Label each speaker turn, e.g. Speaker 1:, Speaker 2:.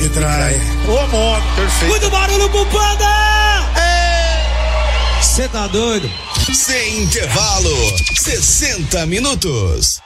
Speaker 1: me trai.
Speaker 2: Ô, moto, perfeito.
Speaker 3: Muito barulho pro Panda! Você tá doido?
Speaker 4: Sem intervalo, 60 minutos.